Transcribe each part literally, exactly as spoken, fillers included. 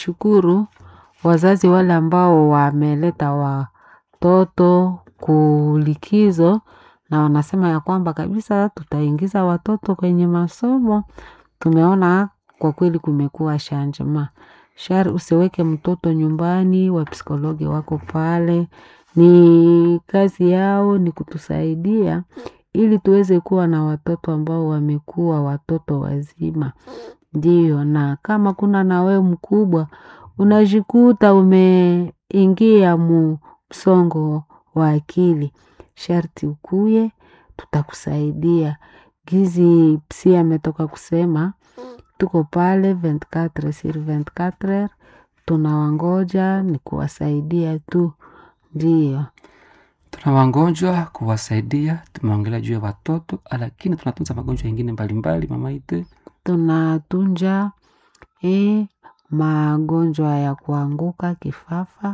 Shukuru wazazi wale ambao wameleta watoto kulikizo na wanasema ya kwamba kabisa tutaingiza watoto kwenye masomo. Tumeona kwa kweli kumekuwa shanjema. Shari usiweke mtoto nyumbani, wa psikologi wako pale. Ni kazi yao ni kutusaidia ili tuweze kuwa na watoto ambao wamekuwa watoto wazima. Ndiyo, na kama kuna na we mkubwa, unajikuta umeingia msongo wa akili. Sharti ukuye, tutakusaidia. Gizi psi ametoka kusema, tuko pale ishirini na nne sur ishirini na nne, tunawangoja ni kuwasaidia tu. Ndiyo. Tunawangoja kuwasaidia, tumeongelea juu ya watoto, lakini tunatunza magonjwa mengine mbalimbali mama Ite. Tunatunja eh, magonjwa ya kuanguka kifafa.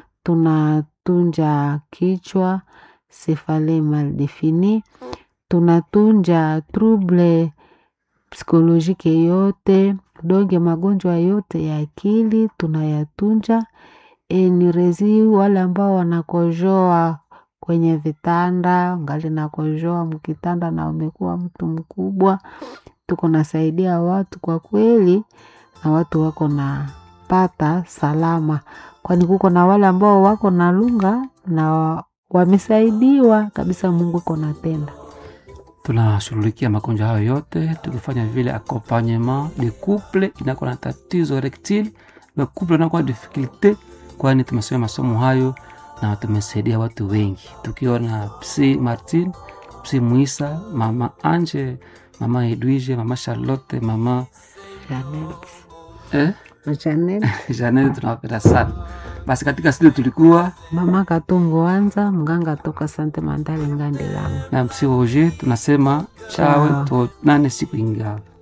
Tunatunja kichwa, cephale mal defini. Tunatunja trouble psikolojike yote, donge magonjwa yote ya akili tunayatunja. E, nirezi wale ambao wanakojoa kwenye vitanda, ngali nakojoa mkitanda na umekuwa mtu mkubwa. Tuko nasaidia watu kwa kweli na watu wako na pata salama. Kwani kuko na wale ambao wako na lunga na wamesaidiwa kabisa. Mungu kona tenda. Tunashughulikia magonjwa hayo yote tukifanya vile accompagnement de couple inako na tatizo erectile, le couple inako na difficulté, kwani tumesoma masomo hayo na tumesaidia watu wengi. Tukiona Psi Martin, Psi Muisa, mama Anje, mama Edwige, mama Charlotte, mama Janet. Eh? Janet. Janet tunawapenda sana. Basi katika studio tulikuwa Mama Katungo Anza, mganga toka Sante Mandali Ngande Lama. na Psi Roger, tunasema chawe, tuonane siku ingine.